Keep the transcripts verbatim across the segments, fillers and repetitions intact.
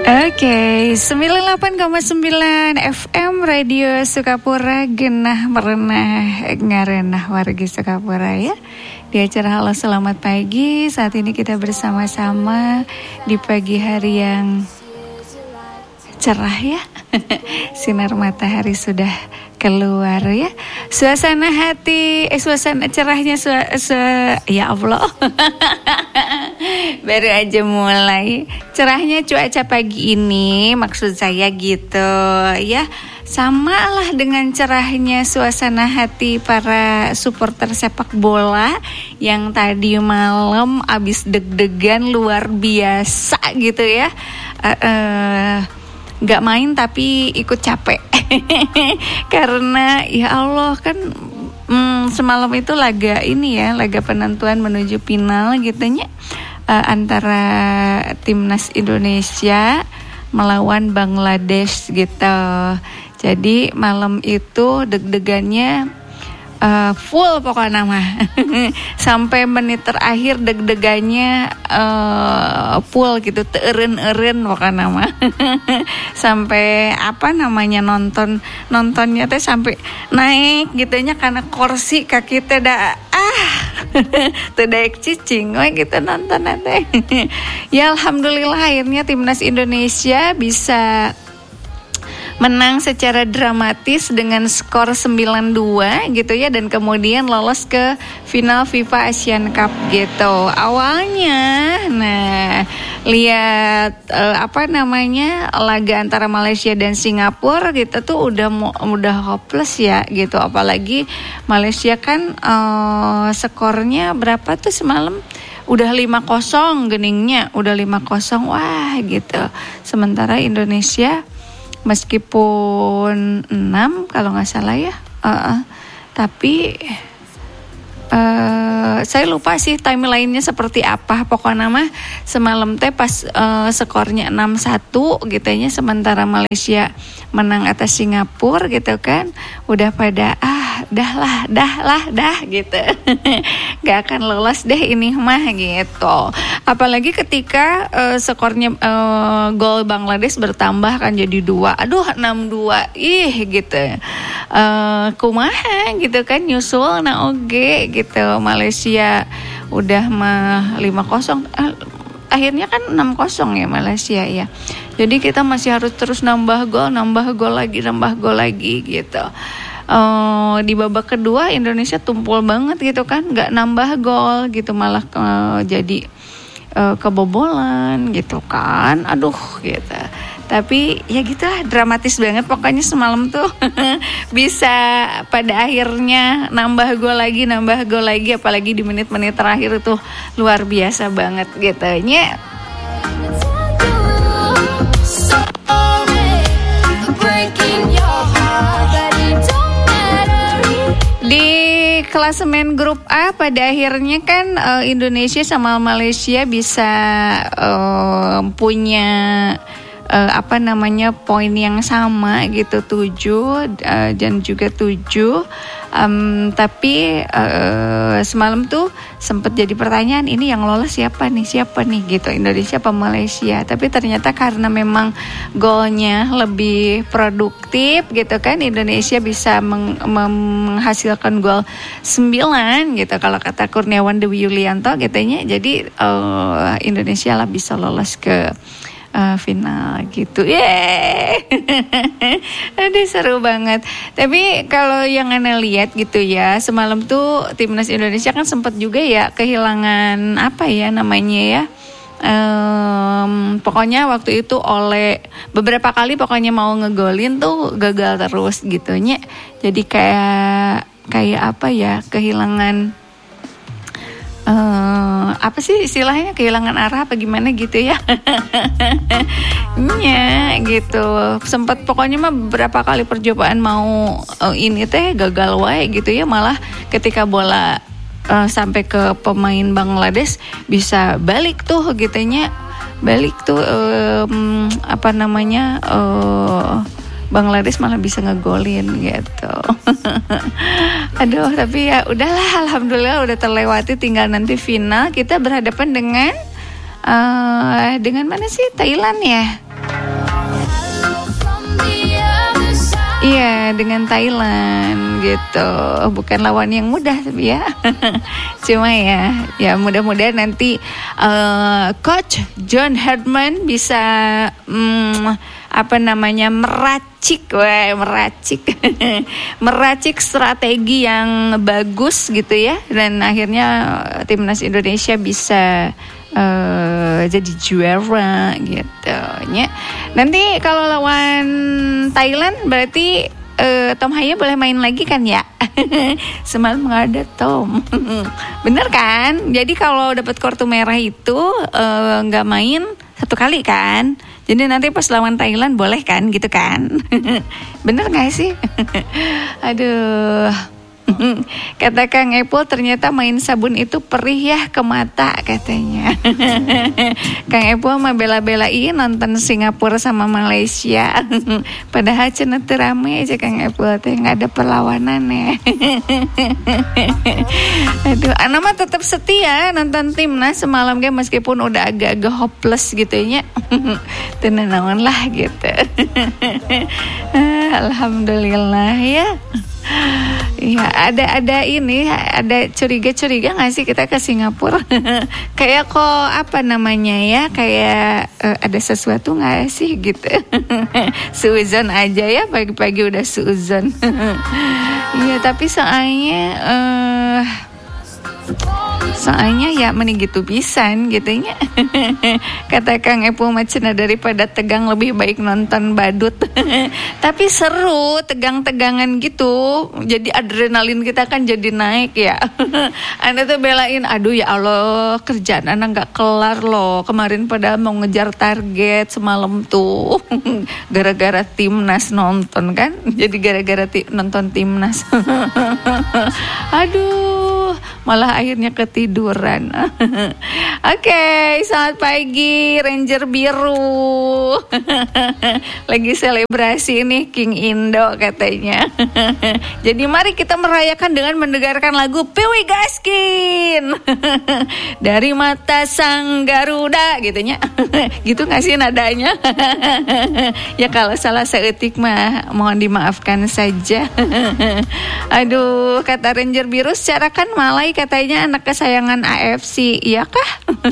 Oke, sembilan puluh delapan koma sembilan F M Radio Sukapura, genah merenah ngarenah wargi Sukapura ya. Di acara Halo Selamat Pagi, saat ini kita bersama-sama di pagi hari yang cerah ya. Sinar matahari sudah keluar ya. Suasana hati, eh suasana cerahnya su, su, ya Allah. Baru aja mulai. Cerahnya cuaca pagi ini, maksud saya gitu ya. Samalah dengan cerahnya suasana hati para supporter sepak bola yang tadi malam abis deg-degan luar biasa gitu ya. Uh, uh, Gak main tapi ikut capek. Karena ya Allah kan hmm, semalam itu laga ini ya, laga penentuan menuju final gitunya, uh, antara timnas Indonesia melawan Bangladesh gitu. Jadi malam itu deg-degannya uh, full pokoknya mah. Sampai menit terakhir deg-degannya uh, full gitu, teureun-eureun pokoknya mah. Sampai apa namanya nonton nontonnya teh sampai naik gitunya karena kursi kaki teh da ah teu daek cicing we gitu nonton teh. Ya alhamdulillah akhirnya timnas Indonesia bisa menang secara dramatis dengan skor sembilan dua gitu ya, dan kemudian lolos ke final FIFA Asian Cup gitu. Awalnya nah lihat uh, apa namanya laga antara Malaysia dan Singapura gitu tuh udah udah hopeless ya gitu, apalagi Malaysia kan uh, skornya berapa tuh semalam udah lima kosong geningnya, udah lima kosong wah gitu. Sementara Indonesia meskipun enam kalau nggak salah ya, uh, uh, tapi uh, saya lupa sih timelinenya seperti apa. Pokoknya mah semalam teh pas uh, skornya enam satu gitunya, sementara Malaysia menang atas Singapura gitu kan, udah pada ah dah lah dah lah dah gitu. Gak akan lolos deh ini mah gitu. Apalagi ketika uh, skornya uh, gol Bangladesh bertambah kan jadi dua. Aduh enam dua. Ih gitu. Uh, kumaha gitu kan nyusul na oge gitu. Malaysia udah mah lima kosong. Uh, akhirnya kan enam kosong ya Malaysia ya. Jadi kita masih harus terus nambah gol, nambah gol lagi, nambah gol lagi gitu. Uh, di babak kedua Indonesia tumpul banget gitu kan, nggak nambah gol gitu, malah uh, jadi uh, kebobolan gitu kan, aduh gitu. Tapi ya gitu lah, dramatis banget pokoknya semalam tuh. Bisa pada akhirnya nambah gol lagi, nambah gol lagi, apalagi di menit-menit terakhir itu luar biasa banget gitu nya. Di klasemen grup A pada akhirnya kan uh, Indonesia sama Malaysia bisa uh, punya uh, apa namanya poin yang sama gitu, tujuh uh, dan juga tujuh. Um, tapi uh, semalam tuh sempat jadi pertanyaan, ini yang lolos siapa nih siapa nih gitu, Indonesia apa Malaysia. Tapi ternyata karena memang golnya lebih produktif gitu kan, Indonesia bisa meng- menghasilkan gol sembilan gitu kalau kata Kurniawan Dewi Yulianto gitunya. Jadi uh, Indonesia lah bisa lolos ke Uh, final gitu. Yeay. Aduh seru banget. Tapi kalau yang Ana lihat gitu ya, semalam tuh timnas Indonesia kan sempat juga ya kehilangan apa ya namanya ya. Um, pokoknya waktu itu oleh beberapa kali pokoknya mau ngegolin tuh gagal terus gitunya. Jadi kayak kayak apa ya, kehilangan Uh, apa sih istilahnya, kehilangan arah apa gimana gitu ya. Nya gitu. Sempat pokoknya mah beberapa kali percobaan mau uh, ini teh gagal wae gitu ya, malah ketika bola uh, sampai ke pemain Bangladesh bisa balik tuh gitunya. Balik tuh um, apa namanya uh, Bangladesh malah bisa ngegolin gitu. Aduh, tapi ya udahlah, alhamdulillah udah terlewati, tinggal nanti final kita berhadapan dengan uh, dengan mana sih? Thailand ya. Iya, dengan Thailand gitu. Bukan lawan yang mudah tapi ya. Cuma ya, ya mudah-mudahan nanti uh, Coach John Herdman bisa um, apa namanya meracik, wah, meracik, meracik strategi yang bagus gitu ya, dan akhirnya timnas Indonesia bisa Uh, jadi juara gitu ya. Nanti kalau lawan Thailand berarti uh, Tom Haya boleh main lagi kan ya? Semalam nggak ada Tom. Bener kan? Jadi kalau dapat kartu merah itu nggak uh, main satu kali kan? Jadi nanti pas lawan Thailand boleh kan gitu kan? Bener nggak sih? Aduh. Kata Kang Epul, ternyata main sabun itu perih ya ke mata katanya. Kang Epul mah bela-belain nonton Singapura sama Malaysia. Padahal cenah teu rame aja Kang Epul teh, enggak ada perlawanan ya. Aduh, ana mah tetap setia nonton timnas semalam ge meskipun udah agak-agak hopeless gitu nya. Teu naon lah gitu. Alhamdulillah ya. Iya, ada ada ini, ada curiga-curiga nggak sih kita ke Singapura? Kayak kok apa namanya ya, kayak uh, ada sesuatu nggak sih gitu? Suuzon aja ya, pagi-pagi udah suuzon. Iya, tapi soalnya uh, soalnya ya mending gitu pisan gitunya. Kata Kang Epul macena daripada tegang lebih baik nonton badut. Tapi seru tegang-tegangan gitu, jadi adrenalin kita kan jadi naik ya. Anda tuh belain, aduh ya Allah kerjaan anak gak kelar loh, kemarin pada mau ngejar target semalam tuh. Gara-gara timnas nonton kan, jadi gara-gara ti- nonton timnas. Aduh, malah akhirnya ketiduran. Oke, okay, selamat pagi Ranger Biru. Lagi selebrasi nih King Indo katanya. Jadi mari kita merayakan dengan mendengarkan lagu Piwi Gaskin. Dari mata sang Garuda gitunya. Gitu gak sih nadanya? Ya kalau salah seetik mah mohon dimaafkan saja. Aduh, kata Ranger Biru, secara kan Malai katanya anak kesayangan A F C, iya kah?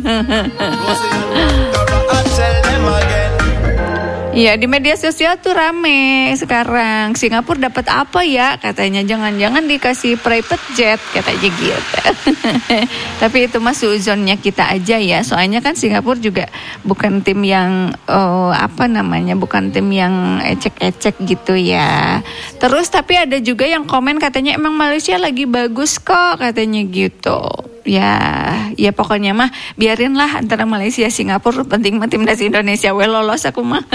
Iya, di media sosial tuh rame sekarang. Singapura dapat apa ya? Katanya jangan-jangan dikasih private jet katanya gitu. Tapi itu mah suuzonnya kita aja ya. Soalnya kan Singapura juga bukan tim yang oh, apa namanya? Bukan tim yang ecek-ecek gitu ya. Terus tapi ada juga yang komen katanya emang Malaysia lagi bagus kok katanya gitu. Ya, ya pokoknya mah biarinlah antara Malaysia Singapura, penting mah timnas Indonesia we lolos aku mah.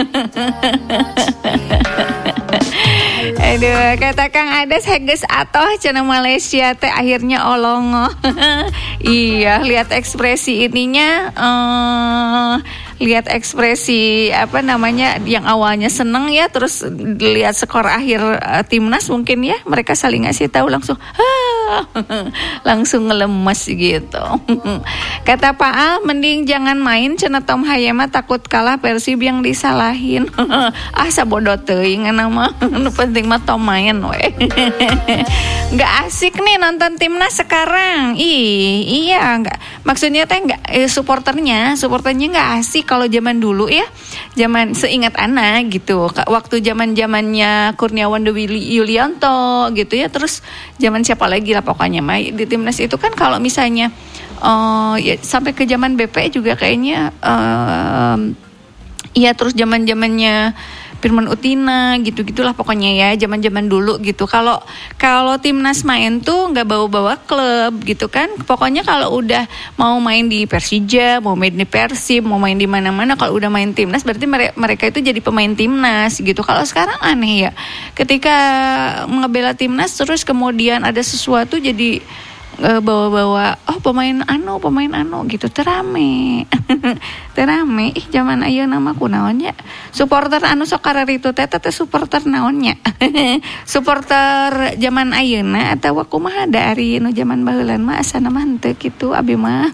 Aduh, kata Kang Ades heges atoh cenah Malaysia teh akhirnya olongo. Iya, lihat ekspresi ininya uh, lihat ekspresi apa namanya yang awalnya seneng ya, terus lihat skor akhir uh, timnas mungkin ya mereka saling ngasih tahu langsung langsung ngelemes gitu. Kata Pak Al, mending jangan main cenah Tom Hayema takut kalah Persib yang disalahin. Ah sabodo teuing nama nu penting mah Tom main we. Nggak asik nih nonton timnas sekarang. Ih, iya nggak. Maksudnya teh nggak eh, supporternya, supporternya nggak asik kalau zaman dulu ya. Zaman seingat Ana gitu. Waktu zaman-zamannya Kurniawan Dewi Yulianto gitu ya. Terus zaman siapa lagi lah pokoknya mah di timnas itu kan kalau misalnya uh, ya, sampai ke zaman B P juga kayaknya uh, iya terus zaman-zamannya Firman Utina gitu-gitulah pokoknya ya zaman-zaman dulu gitu. Kalau kalau timnas main tuh nggak bawa-bawa klub gitu kan. Pokoknya kalau udah mau main di Persija, mau main di Persib, mau main di mana-mana, kalau udah main timnas berarti mere- mereka itu jadi pemain timnas gitu. Kalau sekarang aneh ya. Ketika ngebela timnas terus kemudian ada sesuatu jadi Uh, bawa-bawa oh pemain anu pemain anu gitu terame terame ih zaman ayeuna mah kunaonnya supporter anu sok kararitu teh teh supporter naonnya supporter zaman ayeuna atawa kumaha da ari nu zaman baheula mah asana mah henteu kitu abi mah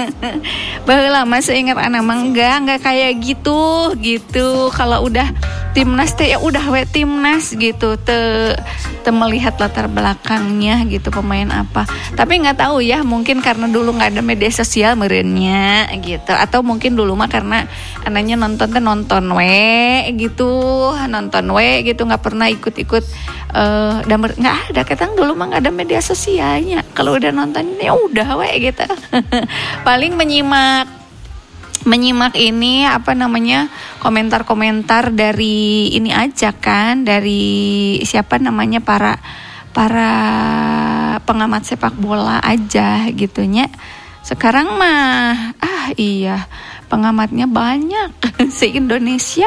baheula mah seingat ana mah enggak enggak kayak gitu gitu kalau udah timnas teh ya udah we timnas gitu, te, te melihat latar belakangnya gitu pemain apa. Tapi nggak tahu ya, mungkin karena dulu nggak ada media sosial merenya gitu, atau mungkin dulu mah karena anaknya nonton teh nonton we gitu, nonton we gitu, nggak pernah ikut-ikut uh, damer nggak ada. Ketang dulu mah nggak ada media sosialnya. Kalau udah nonton ya udah we gitu. Paling menyimak menyimak ini apa namanya komentar-komentar dari ini aja kan, dari siapa namanya para para pengamat sepak bola aja gitunya. Sekarang mah ah iya pengamatnya banyak se-Indonesia.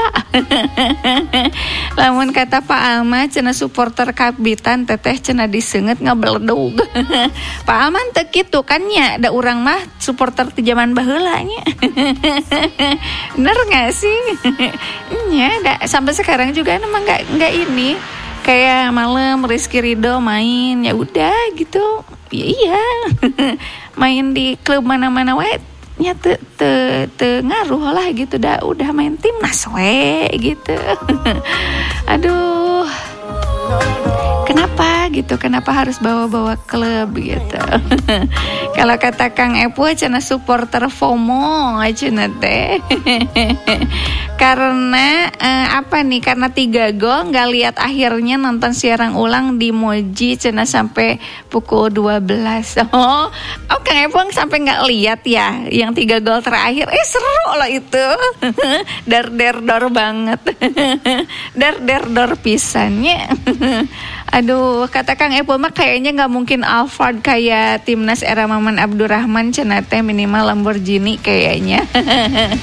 Lamun kata Pak Alma cenah supporter kabitan teteh cenah diseungeut ngabeledug. Pak Alman teu kitu kan nya, da urang mah supporter ti zaman baheula nya. Bener enggak sih? Nya da, sampai sekarang juga emang enggak enggak ini. Kayak malam Rizky Ridho main ya udah gitu. Ya iya. Main di klub mana-mana wae nya te, te, te ngaruh lah gitu, dah udah main timnas we gitu. Aduh, kenapa gitu, kenapa harus bawa-bawa klub gitu. Kalau kata Kang Epo cenah supporter FOMO cenah teh. Karena eh, apa nih, karena tiga gol nggak lihat akhirnya, nonton siaran ulang di Moji cenah sampai pukul dua belas. Oh, oh Kang Epong sampai nggak lihat ya yang tiga gol terakhir. Eh seru loh itu. Dar der dor banget. Dar der dor pisannya. Aduh, kata Kang Epong mah kayaknya nggak mungkin Alphard kayak timnas era Maman Abdurrahman cenah teh, minimal Lamborghini kayaknya.